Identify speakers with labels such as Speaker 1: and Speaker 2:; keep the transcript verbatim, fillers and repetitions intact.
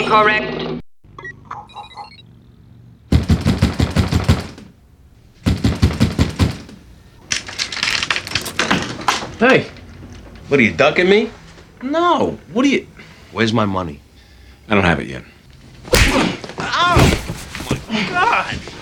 Speaker 1: Incorrect.
Speaker 2: Hey,
Speaker 3: What, are you ducking me?
Speaker 2: no. What are you...
Speaker 3: Where's my money?
Speaker 2: I don't have it yet.
Speaker 3: Oh, my God!